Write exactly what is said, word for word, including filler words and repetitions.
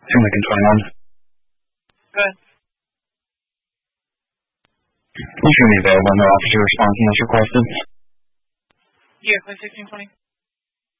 two Lincoln twenty-one. Go ahead. You should be available. No officer response unless requested. Yeah, play sixteen twenty.